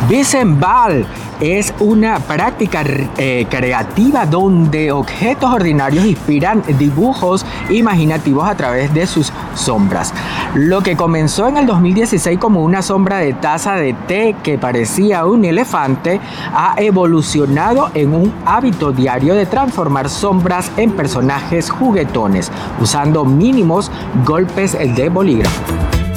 Bisembal es una práctica creativa donde objetos ordinarios inspiran dibujos imaginativos a través de sus sombras. Lo que comenzó en el 2016 como una sombra de taza de té que parecía un elefante ha evolucionado en un hábito diario de transformar sombras en personajes juguetones usando mínimos golpes de bolígrafo.